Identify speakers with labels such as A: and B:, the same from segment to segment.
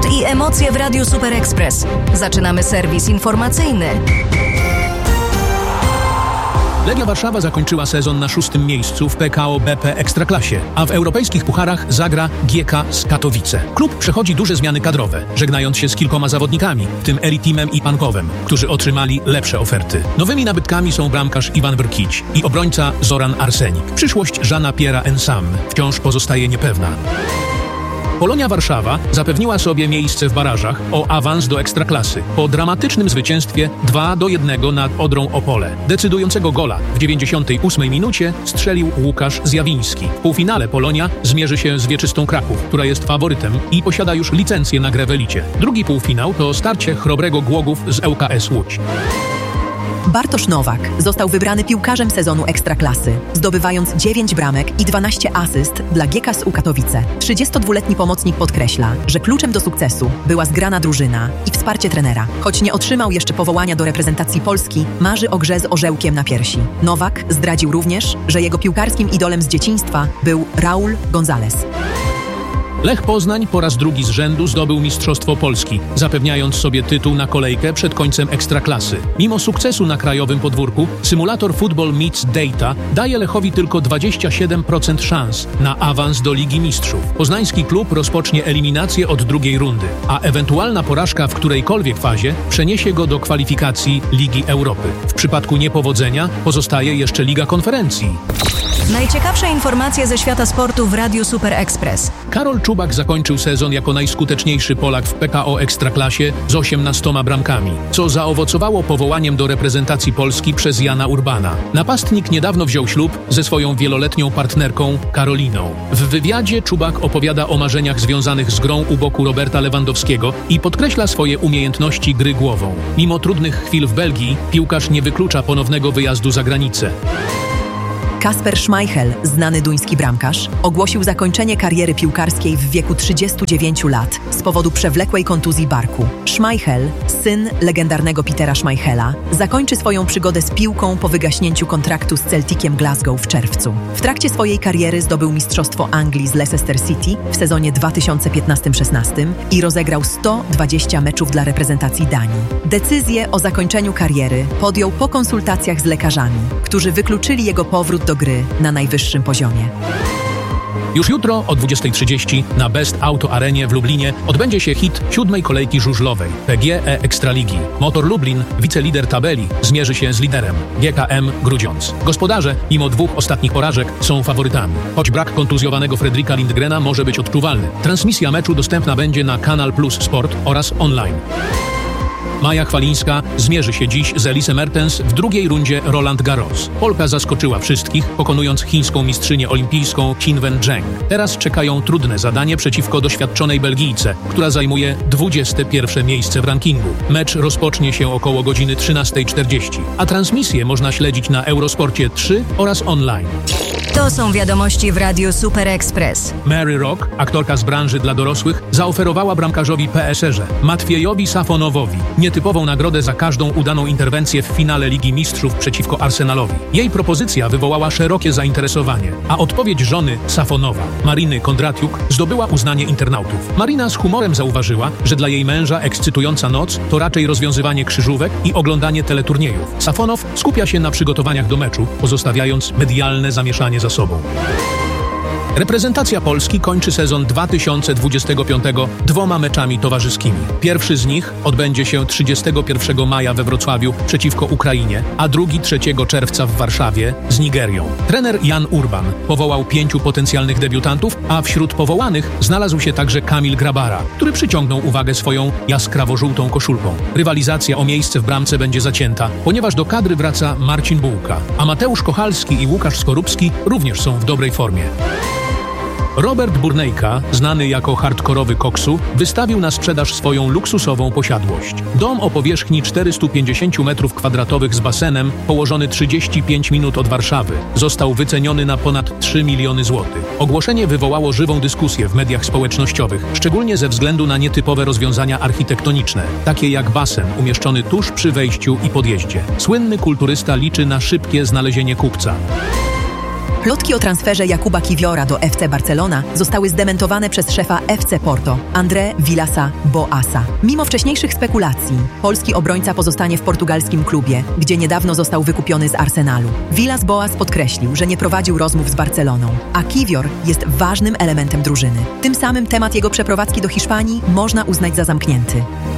A: Sport i emocje w Radiu Super Express. Zaczynamy serwis informacyjny.
B: Legia Warszawa zakończyła sezon na 6. miejscu w PKO BP Ekstraklasie, a w europejskich pucharach zagra GK z Katowice. Klub przechodzi duże zmiany kadrowe, żegnając się z kilkoma zawodnikami, w tym Eritimem i Pankowem, którzy otrzymali lepsze oferty. Nowymi nabytkami są bramkarz Iwan Wrkić i obrońca Zoran Arsenik. Przyszłość Jeana Pierre'a Ensam wciąż pozostaje niepewna. Polonia Warszawa zapewniła sobie miejsce w barażach o awans do Ekstraklasy po dramatycznym zwycięstwie 2-1 nad Odrą Opole. Decydującego gola w 98 minucie strzelił Łukasz Zjawiński. W półfinale Polonia zmierzy się z Wieczystą Kraków, która jest faworytem i posiada już licencję na grę w elicie. Drugi półfinał to starcie Chrobrego Głogów z ŁKS Łódź.
C: Bartosz Nowak został wybrany piłkarzem sezonu Ekstraklasy, zdobywając 9 bramek i 12 asyst dla GKS-u Katowice. 32-letni pomocnik podkreśla, że kluczem do sukcesu była zgrana drużyna i wsparcie trenera. Choć nie otrzymał jeszcze powołania do reprezentacji Polski, marzy o grze z orzełkiem na piersi. Nowak zdradził również, że jego piłkarskim idolem z dzieciństwa był Raul González.
B: Lech Poznań po raz drugi z rzędu zdobył Mistrzostwo Polski, zapewniając sobie tytuł na kolejkę przed końcem Ekstraklasy. Mimo sukcesu na krajowym podwórku, symulator Football Meets Data daje Lechowi tylko 27% szans na awans do Ligi Mistrzów. Poznański klub rozpocznie eliminację od drugiej rundy, a ewentualna porażka w którejkolwiek fazie przeniesie go do kwalifikacji Ligi Europy. W przypadku niepowodzenia pozostaje jeszcze Liga Konferencji.
A: Najciekawsze informacje ze świata sportu w Radiu Super Express.
B: Karol Czubak zakończył sezon jako najskuteczniejszy Polak w PKO Ekstraklasie z 18 bramkami, co zaowocowało powołaniem do reprezentacji Polski przez Jana Urbana. Napastnik niedawno wziął ślub ze swoją wieloletnią partnerką Karoliną. W wywiadzie Czubak opowiada o marzeniach związanych z grą u boku Roberta Lewandowskiego i podkreśla swoje umiejętności gry głową. Mimo trudnych chwil w Belgii, piłkarz nie wyklucza ponownego wyjazdu za granicę.
C: Kasper Schmeichel, znany duński bramkarz, ogłosił zakończenie kariery piłkarskiej w wieku 39 lat z powodu przewlekłej kontuzji barku. Schmeichel, syn legendarnego Petera Schmeichela, zakończy swoją przygodę z piłką po wygaśnięciu kontraktu z Celticiem Glasgow w czerwcu. W trakcie swojej kariery zdobył Mistrzostwo Anglii z Leicester City w sezonie 2015-16 i rozegrał 120 meczów dla reprezentacji Danii. Decyzję o zakończeniu kariery podjął po konsultacjach z lekarzami, którzy wykluczyli jego powrót do gry na najwyższym poziomie.
B: Już jutro o 20:30 na Best Auto Arenie w Lublinie odbędzie się hit 7. kolejki żużlowej PGE Ekstraligi. Motor Lublin, wicelider tabeli, zmierzy się z liderem GKM Grudziądz. Gospodarze, mimo 2 ostatnich porażek, są faworytami. Choć brak kontuzjowanego Fredrika Lindgrena może być odczuwalny. Transmisja meczu dostępna będzie na Kanal Plus Sport oraz online. Maja Chwalińska zmierzy się dziś z Elise Mertens w drugiej rundzie Roland Garros. Polka zaskoczyła wszystkich, pokonując chińską mistrzynię olimpijską Qin Wen-zheng. Teraz czekają trudne zadanie przeciwko doświadczonej Belgijce, która zajmuje 21. miejsce w rankingu. Mecz rozpocznie się około godziny 13:40, a transmisję można śledzić na Eurosporcie 3 oraz online.
A: To są wiadomości w Radiu Super Express.
B: Mary Rock, aktorka z branży dla dorosłych, zaoferowała bramkarzowi PSR-ze Matwiejowi Safonowowi nietypową nagrodę za każdą udaną interwencję w finale Ligi Mistrzów przeciwko Arsenalowi. Jej propozycja wywołała szerokie zainteresowanie, a odpowiedź żony Safonowa, Mariny Kondratiuk, zdobyła uznanie internautów. Marina z humorem zauważyła, że dla jej męża ekscytująca noc to raczej rozwiązywanie krzyżówek i oglądanie teleturniejów. Safonow skupia się na przygotowaniach do meczu, pozostawiając medialne zamieszanie za sobą. Reprezentacja Polski kończy sezon 2025 2 meczami towarzyskimi. Pierwszy z nich odbędzie się 31 maja we Wrocławiu przeciwko Ukrainie, a drugi 3 czerwca w Warszawie z Nigerią. Trener Jan Urban powołał 5 potencjalnych debiutantów, a wśród powołanych znalazł się także Kamil Grabara, który przyciągnął uwagę swoją jaskrawo-żółtą koszulką. Rywalizacja o miejsce w bramce będzie zacięta, ponieważ do kadry wraca Marcin Bułka, a Mateusz Kochalski i Łukasz Skorupski również są w dobrej formie. Robert Burnejka, znany jako hardkorowy koksu, wystawił na sprzedaż swoją luksusową posiadłość. Dom o powierzchni 450 m2 z basenem, położony 35 minut od Warszawy, został wyceniony na ponad 3 miliony złotych. Ogłoszenie wywołało żywą dyskusję w mediach społecznościowych, szczególnie ze względu na nietypowe rozwiązania architektoniczne, takie jak basen umieszczony tuż przy wejściu i podjeździe. Słynny kulturysta liczy na szybkie znalezienie kupca.
C: Plotki o transferze Jakuba Kiwiora do FC Barcelona zostały zdementowane przez szefa FC Porto, André Villasa-Boasa. Mimo wcześniejszych spekulacji, polski obrońca pozostanie w portugalskim klubie, gdzie niedawno został wykupiony z Arsenalu. Villas-Boas podkreślił, że nie prowadził rozmów z Barceloną, a Kiwior jest ważnym elementem drużyny. Tym samym temat jego przeprowadzki do Hiszpanii można uznać za zamknięty.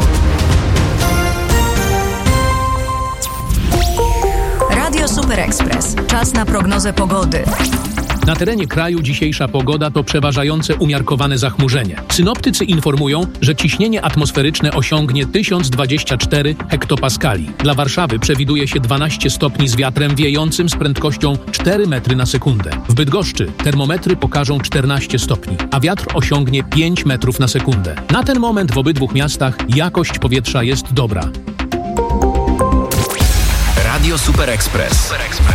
A: Radio Super Express. Czas na prognozę pogody.
B: Na terenie kraju dzisiejsza pogoda to przeważające umiarkowane zachmurzenie. Synoptycy informują, że ciśnienie atmosferyczne osiągnie 1024 hektopaskali. Dla Warszawy przewiduje się 12 stopni z wiatrem wiejącym z prędkością 4 metry na sekundę. W Bydgoszczy termometry pokażą 14 stopni, a wiatr osiągnie 5 metrów na sekundę. Na ten moment w obydwu miastach jakość powietrza jest dobra.
D: Radio Super Express.